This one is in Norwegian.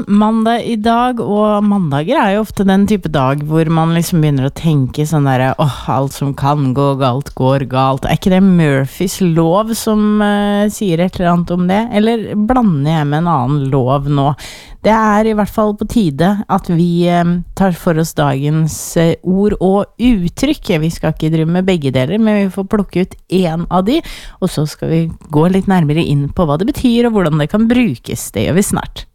mandag I dag, og mandager jo ofte den type dag hvor man liksom begynner å tenke sånn der, alt som kan gå galt, går galt. Ikke det Murphys lov som sier et eller annet om det? Eller blander jeg med en annen lov nå? Det I hvert fall på tide at vi tar for oss dagens ord og uttrykk. Vi skal ikke drive med begge deler, men vi får plukke ut en av de, og så skal vi gå litt nærmere inn på hva det betyr og hvordan det kan brukes. Det gjør vi snart.